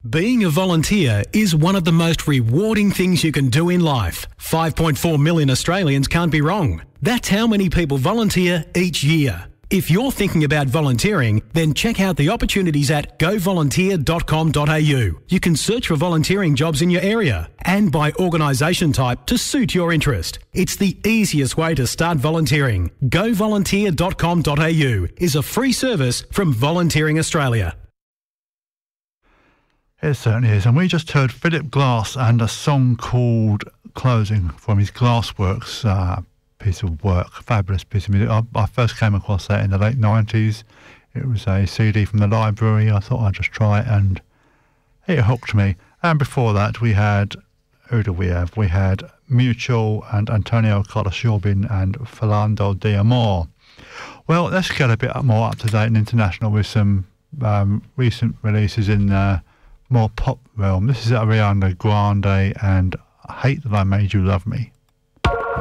Being a volunteer is one of the most rewarding things you can do in life. 5.4 million Australians can't be wrong. That's how many people volunteer each year. If you're thinking about volunteering, then check out the opportunities at govolunteer.com.au. You can search for volunteering jobs in your area and by organisation type to suit your interest. It's the easiest way to start volunteering. Govolunteer.com.au is a free service from Volunteering Australia. It certainly is. And we just heard Philip Glass and a song called Closing from his Glassworks piece of work. Fabulous piece of music. I first came across that in the late 90s. It was a CD from the library. I thought I'd just try it and it hooked me. And before that we had, who do we have? We had Mutual and Antonio Carlos Jobim and Philando de Amor. Well, let's get a bit more up to date and international with some recent releases in more pop realm. This is Ariana Grande and I Hate That I Made You Love Me.